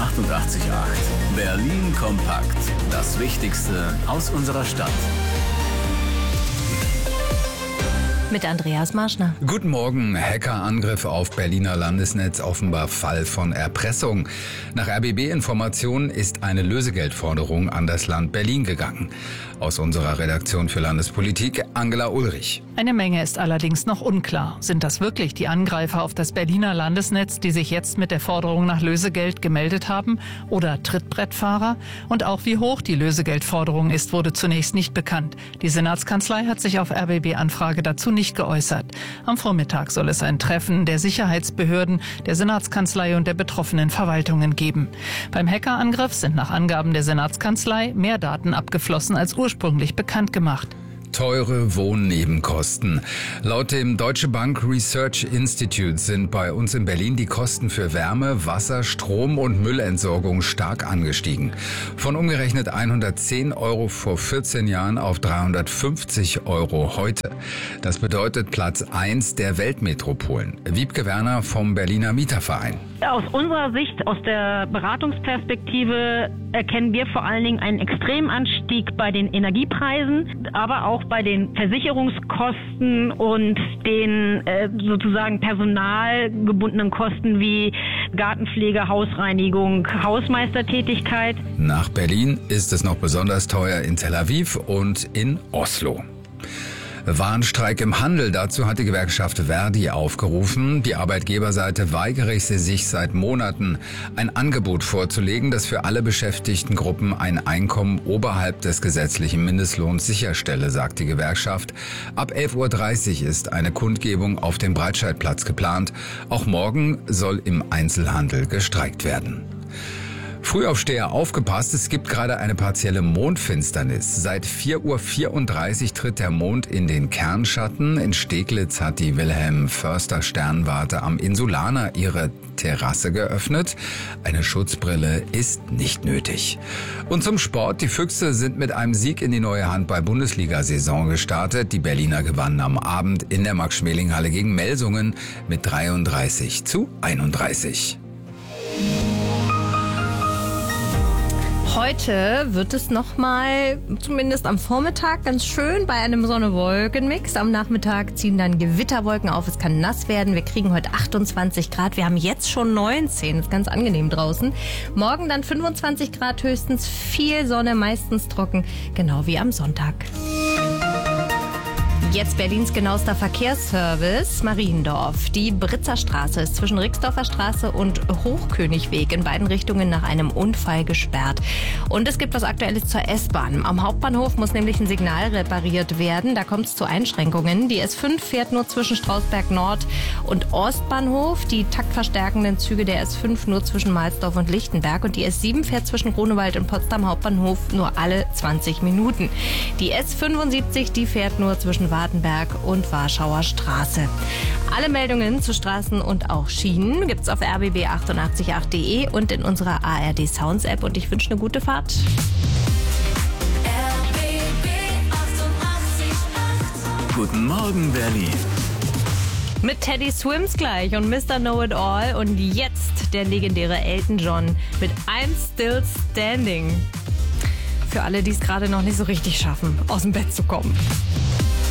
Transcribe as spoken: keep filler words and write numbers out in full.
achtundachtzig Komma acht. Berlin kompakt. Das Wichtigste aus unserer Stadt. Mit Andreas Marschner. Guten Morgen. Hackerangriff auf Berliner Landesnetz, offenbar Fall von Erpressung. Nach R B B-Informationen ist eine Lösegeldforderung an das Land Berlin gegangen. Aus unserer Redaktion für Landespolitik, Angela Ulrich. Eine Menge ist allerdings noch unklar. Sind das wirklich die Angreifer auf das Berliner Landesnetz, die sich jetzt mit der Forderung nach Lösegeld gemeldet haben? Oder Trittbrettfahrer? Und auch wie hoch die Lösegeldforderung ist, wurde zunächst nicht bekannt. Die Senatskanzlei hat sich auf R B B-Anfrage dazu nicht geäußert. Am Vormittag soll es ein Treffen der Sicherheitsbehörden, der Senatskanzlei und der betroffenen Verwaltungen geben. Beim Hackerangriff sind nach Angaben der Senatskanzlei mehr Daten abgeflossen als ursprünglich bekannt gemacht. Teure Wohnnebenkosten. Laut dem Deutsche Bank Research Institute sind bei uns in Berlin die Kosten für Wärme, Wasser, Strom und Müllentsorgung stark angestiegen. Von umgerechnet hundertzehn Euro vor vierzehn Jahren auf dreihundertfünfzig Euro heute. Das bedeutet Platz eins der Weltmetropolen. Wiebke Werner vom Berliner Mieterverein. Aus unserer Sicht, aus der Beratungsperspektive, erkennen wir vor allen Dingen einen extremen Anstieg bei den Energiepreisen, aber auch bei den Versicherungskosten und den äh, sozusagen personalgebundenen Kosten wie Gartenpflege, Hausreinigung, Hausmeistertätigkeit. Nach Berlin ist es noch besonders teuer in Tel Aviv und in Oslo. Warnstreik im Handel. Dazu hat die Gewerkschaft Verdi aufgerufen. Die Arbeitgeberseite weigere sich seit Monaten, ein Angebot vorzulegen, das für alle beschäftigten Gruppen ein Einkommen oberhalb des gesetzlichen Mindestlohns sicherstelle, sagt die Gewerkschaft. Ab elf Uhr dreißig ist eine Kundgebung auf dem Breitscheidplatz geplant. Auch morgen soll im Einzelhandel gestreikt werden. Frühaufsteher, aufgepasst, es gibt gerade eine partielle Mondfinsternis. Seit vier Uhr vierunddreißig tritt der Mond in den Kernschatten. In Steglitz hat die Wilhelm Förster Sternwarte am Insulaner ihre Terrasse geöffnet. Eine Schutzbrille ist nicht nötig. Und zum Sport. Die Füchse sind mit einem Sieg in die neue Handball-Bundesliga-Saison gestartet. Die Berliner gewannen am Abend in der Max-Schmeling-Halle gegen Melsungen mit dreiunddreißig zu einunddreißig. Heute wird es nochmal, zumindest am Vormittag, ganz schön bei einem Sonne-Wolken-Mix. Am Nachmittag ziehen dann Gewitterwolken auf. Es kann nass werden. Wir kriegen heute achtundzwanzig Grad. Wir haben jetzt schon neunzehn. Ist ganz angenehm draußen. Morgen dann fünfundzwanzig Grad höchstens. Viel Sonne, meistens trocken. Genau wie am Sonntag. Jetzt Berlins genauester Verkehrsservice, Mariendorf. Die Britzer Straße ist zwischen Rixdorfer Straße und Hochkönigweg in beiden Richtungen nach einem Unfall gesperrt. Und es gibt was Aktuelles zur S-Bahn. Am Hauptbahnhof muss nämlich ein Signal repariert werden. Da kommt es zu Einschränkungen. Die S fünf fährt nur zwischen Strausberg Nord und Ostbahnhof. Die taktverstärkenden Züge der S fünf nur zwischen Mahlsdorf und Lichtenberg. Und die S sieben fährt zwischen Grunewald und Potsdam Hauptbahnhof nur alle zwanzig Minuten. Die S fünfundsiebzig, die fährt nur zwischen Wartenberg und Warschauer Straße. Alle Meldungen zu Straßen und auch Schienen gibt's auf r b b achtundachtzig punkt acht punkt de und in unserer A R D Sounds App. Und ich wünsche eine gute Fahrt. R B B achtundachtzig Komma acht. Guten Morgen, Berlin. Mit Teddy Swims gleich und Mister Know-It-All und jetzt der legendäre Elton John mit I'm Still Standing. Für alle, die es gerade noch nicht so richtig schaffen, aus dem Bett zu kommen.